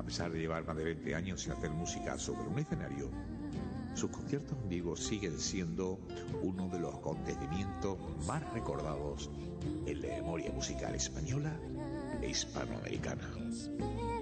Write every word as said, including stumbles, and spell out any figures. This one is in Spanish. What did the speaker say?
pesar de llevar más de veinte años sin hacer música sobre un escenario, sus conciertos en vivo siguen siendo uno de los acontecimientos más recordados en la memoria musical española e hispanoamericana.